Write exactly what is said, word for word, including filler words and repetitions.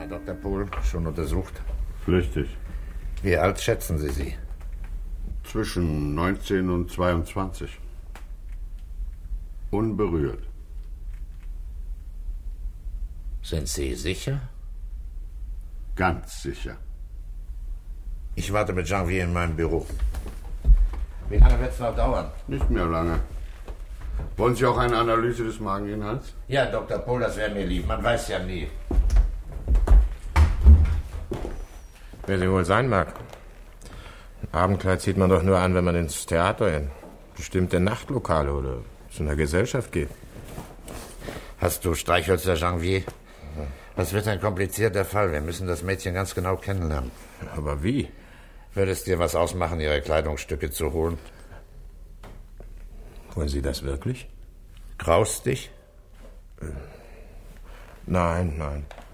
Herr Doktor Pohl, schon untersucht? Flüchtig. Wie alt schätzen Sie sie? Zwischen neunzehn und zweiundzwanzig. Unberührt. Sind Sie sicher? Ganz sicher. Ich warte mit Janvier in meinem Büro. Wie lange wird es noch dauern? Nicht mehr lange. Wollen Sie auch eine Analyse des Mageninhalts? Ja, Doktor Pohl, das wäre mir lieb. Man weiß ja nie. Wer sie wohl sein mag. Ein Abendkleid zieht man doch nur an, wenn man ins Theater, in bestimmte Nachtlokale oder zu einer Gesellschaft geht. Hast du Streichhölzer, Janvier? Das wird ein komplizierter Fall. Wir müssen das Mädchen ganz genau kennenlernen. Aber wie? Würde es dir was ausmachen, ihre Kleidungsstücke zu holen? Wollen Sie das wirklich? Graust dich? Nein, nein.